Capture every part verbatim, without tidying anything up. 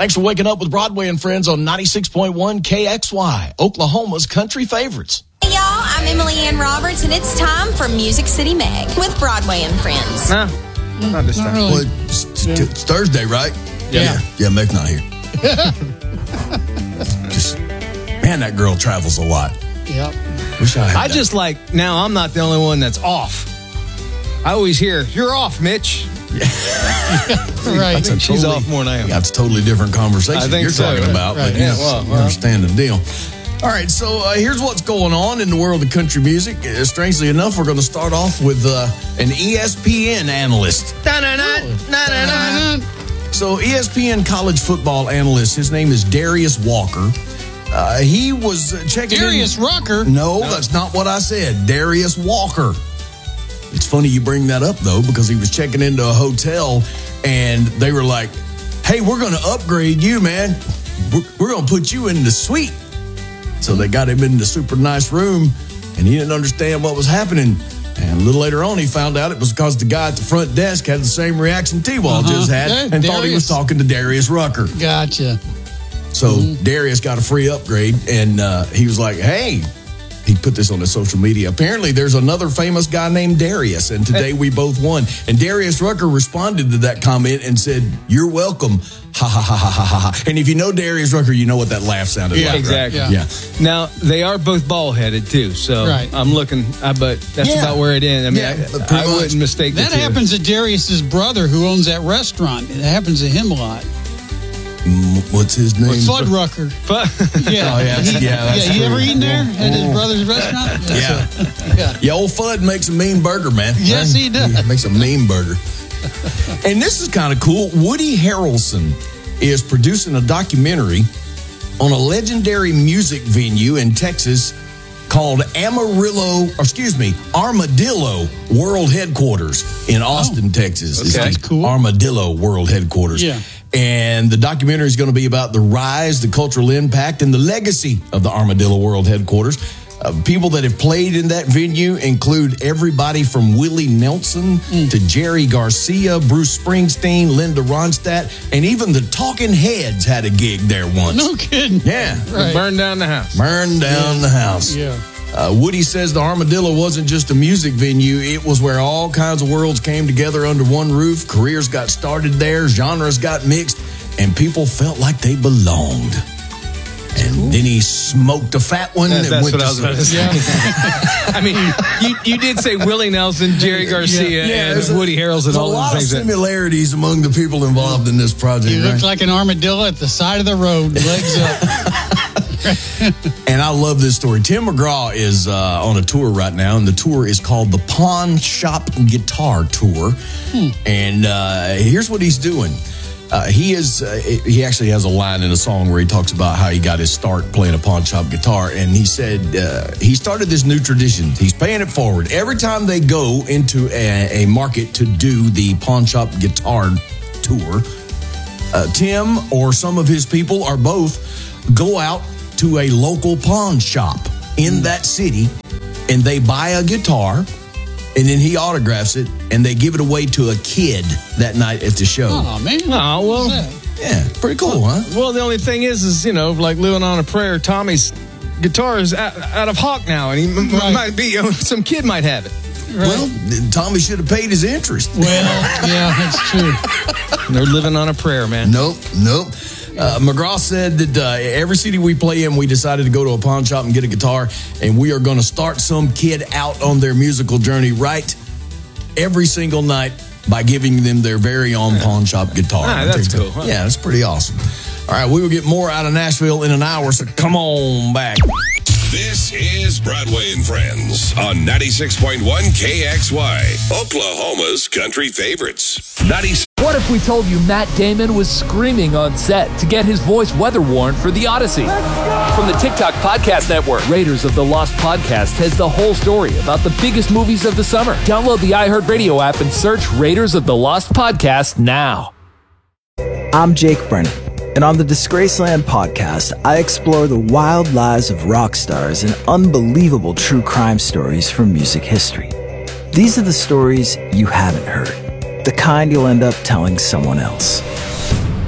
Thanks for waking up with Broadway and Friends on ninety-six point one K X Y, Oklahoma's country favorites. Hey, y'all. I'm Emily Ann Roberts, and it's time for Music City Meg with Broadway and Friends. Nah, not this time. Really. Well, it's, yeah. it's Thursday, right? Yeah. Yeah, yeah Meg's not here. Just, man, that girl travels a lot. Yep. Wish I had I that. just like, now I'm not the only one that's off. I always hear, you're off, Mitch. Right. I think she's totally, off more than I am. That's a totally different conversation I think you're so, talking right, about. right. But Yeah, yes, well, you well. understand the deal. All right, so uh, here's what's going on in the world of country music. Uh, strangely enough, we're going to start off with uh, an E S P N analyst. So E S P N college football analyst, his name is Darius Walker. Uh, he was uh, checking Darius in. Rucker. No, that's not what I said. Darius Walker. It's funny you bring that up, though, because he was checking into a hotel, and they were like, hey, we're going to upgrade you, man. We're, we're going to put you in the suite. So they got him in the super nice room, and he didn't understand what was happening. And a little later on, he found out it was because the guy at the front desk had the same reaction T-Wall Uh-huh. just had Yeah, and thought he was Darius. talking to Darius Rucker. Gotcha. So Mm-hmm. Darius got a free upgrade, and uh, he was like, hey, he put this on his social media. Apparently, there's another famous guy named Darius, and today we both won. And Darius Rucker responded to that comment and said, you're welcome. Ha, ha, ha, ha, ha, ha, ha. And if you know Darius Rucker, you know what that laugh sounded Yeah, like. exactly. Right? Yeah. Yeah. Now, they are both ball-headed, too, so Right. I'm looking, uh, but that's Yeah. about where it ends. I mean, Yeah, but I, pretty I much. wouldn't mistake That the two. happens to Darius's brother who owns that restaurant. It happens to him a lot. Mm, What's his name? Fuddrucker. But, Yeah. Oh, yeah, that's- He- yeah, that's yeah, you true. ever eaten there at his brother's restaurant? Yeah. Yeah. Yeah, old Fudd makes a mean burger, man. Yes, he does. makes a mean burger. And this is kind of cool. Woody Harrelson is producing a documentary on a legendary music venue in Texas called Amarillo, or excuse me, Armadillo World Headquarters in Austin, Texas. It's Okay. the Cool. Armadillo World Headquarters. Yeah. And the documentary is going to be about the rise, the cultural impact, and the legacy of the Armadillo World Headquarters. Uh, people that have played in that venue include everybody from Willie Nelson Mm. to Jerry Garcia, Bruce Springsteen, Linda Ronstadt, and even the Talking Heads had a gig there once. No kidding. Yeah. Right. burn down the house. Burn down the house. Yeah. Uh, Woody says the Armadillo wasn't just a music venue. It was where all kinds of worlds came together under one roof. Careers got started there. Genres got mixed. And people felt like they belonged. And then he smoked a fat one. That- and that's went what to I was about to sleep. say. I mean, you, you did say Willie Nelson, Jerry Garcia, there's and a- Woody Harrelson, There's a all those lot of things. that- similarities among the people involved in this project. You right? look like an armadillo at the side of the road, legs up. And I love this story. Tim McGraw is uh, on a tour right now, and the tour is called the Pawn Shop Guitar Tour. Hmm. And uh, here's what he's doing. Uh, he is. Uh, he actually has a line in a song where he talks about how he got his start playing a pawn shop guitar, and he said uh, he started this new tradition. He's paying it forward every time they go into a, a market to do the pawn shop guitar tour. Uh, Tim or some of his people or both go out to a local pawn shop in that city, and they buy a guitar, and then he autographs it, and they give it away to a kid that night at the show. Oh, man. Oh, well, Yeah, pretty cool, huh? well, the only thing is, is, you know, like living on a prayer, Tommy's guitar is out, out of hock now, and he m- Right. might be, some kid might have it. Well, Tommy should have paid his interest. Well, yeah, that's true. They're living on a prayer, man. Nope, nope. Uh, McGraw said that uh, every city we play in, we decided to go to a pawn shop and get a guitar, and we are going to start some kid out on their musical journey right every single night by giving them their very own pawn shop guitar. Ah, that's cool, huh? Yeah, that's pretty awesome. All right, we will get more out of Nashville in an hour, so come on back. This is Broadway and Friends on ninety-six point one K X Y, Oklahoma's country favorites. ninety-six What if we told you Matt Damon was screaming on set to get his voice weather-worn for The Odyssey? From the TikTok Podcast Network, Raiders of the Lost Podcast has the whole story about the biggest movies of the summer. Download the iHeartRadio app and search Raiders of the Lost Podcast now. I'm Jake Brennan, and on the Disgraceland podcast, I explore the wild lives of rock stars and unbelievable true crime stories from music history. These are the stories you haven't heard, the kind you'll end up telling someone else.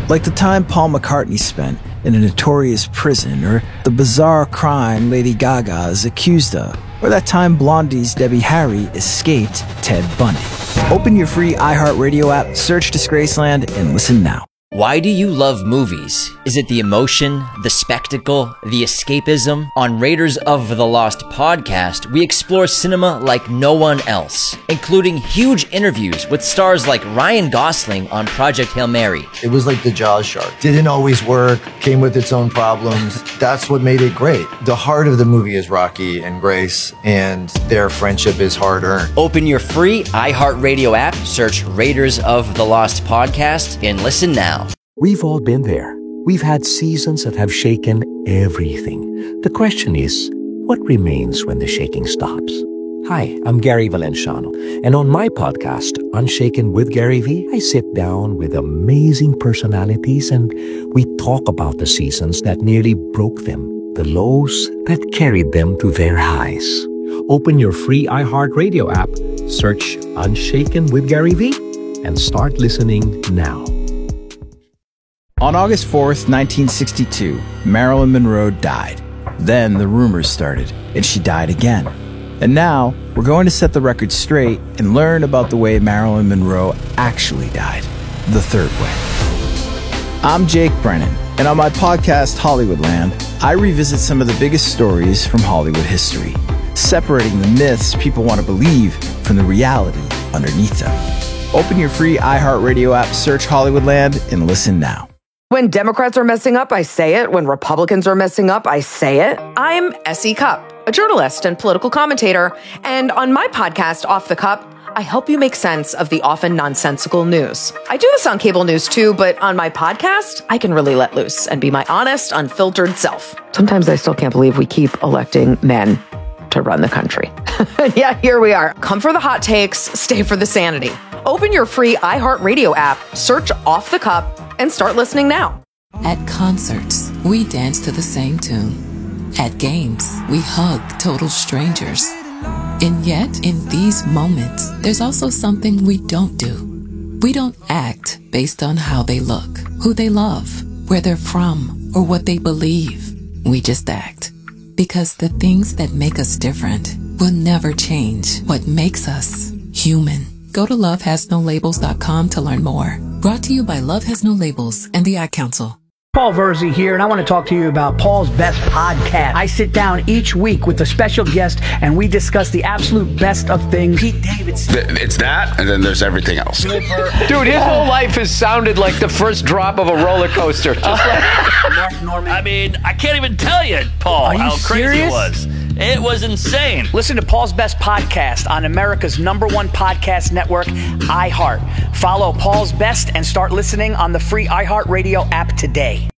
Like the time Paul McCartney spent in a notorious prison, or the bizarre crime Lady Gaga is accused of, or that time Blondie's Debbie Harry escaped Ted Bundy. Open your free iHeartRadio app, search Disgraceland, and listen now. Why do you love movies? Is it the emotion, the spectacle, the escapism? On Raiders of the Lost podcast, we explore cinema like no one else, including huge interviews with stars like Ryan Gosling on Project Hail Mary. It was like the Jaws shark. Didn't always work, came with its own problems. That's what made it great. The heart of the movie is Rocky and Grace, and their friendship is hard-earned. Open your free iHeartRadio app, search Raiders of the Lost podcast, and listen now. We've all been there. We've had seasons that have shaken everything. The question is, what remains when the shaking stops? Hi, I'm Gary Valenciano, and on my podcast, Unshaken with Gary V, I sit down with amazing personalities and we talk about the seasons that nearly broke them, the lows that carried them to their highs. Open your free iHeartRadio app, search Unshaken with Gary V, and start listening now. On August fourth, nineteen sixty-two, Marilyn Monroe died. Then the rumors started, and she died again. And now, we're going to set the record straight and learn about the way Marilyn Monroe actually died, the third way. I'm Jake Brennan, and on my podcast, Hollywoodland, I revisit some of the biggest stories from Hollywood history, separating the myths people want to believe from the reality underneath them. Open your free iHeartRadio app, search Hollywoodland, and listen now. When Democrats are messing up, I say it. When Republicans are messing up, I say it. I'm Essie Cupp, a journalist and political commentator. And on my podcast, Off the Cup, I help you make sense of the often nonsensical news. I do this on cable news too, but on my podcast, I can really let loose and be my honest, unfiltered self. Sometimes I still can't believe we keep electing men to run the country. Yeah, here we are. Come for the hot takes, stay for the sanity. Open your free iHeartRadio app, search Off the Cup, and start listening now. At concerts, we dance to the same tune. At games, we hug total strangers. And yet, in these moments, there's also something we don't do. We don't act based on how they look, who they love, where they're from, or what they believe. We just act. Because the things that make us different will never change what makes us human. Go to love has no labels dot com to learn more. Brought to you by Love Has No Labels and the Ad Council. Paul Verzi here, and I want to talk to you about Paul's Best Podcast. I sit down each week with a special guest, and we discuss the absolute best of things. Pete Davidson. It's that, and then there's everything else. Dude, his whole life has sounded like the first drop of a roller coaster. Just like Mark Norman. I mean, I can't even tell you, Paul, Are you how crazy serious? it was. It was insane. Listen to Paul's Best Podcast on America's number one podcast network, iHeart. Follow Paul's Best and start listening on the free iHeartRadio app today.